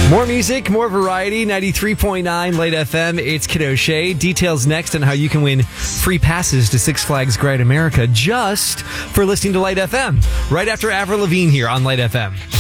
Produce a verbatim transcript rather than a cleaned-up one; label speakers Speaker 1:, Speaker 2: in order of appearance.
Speaker 1: More music, more variety, ninety-three point nine Light F M. It's Kid O'Shea. Details next on how you can win free passes to Six Flags Great America just for listening to Light F M. Right after Avril Lavigne here on Light F M.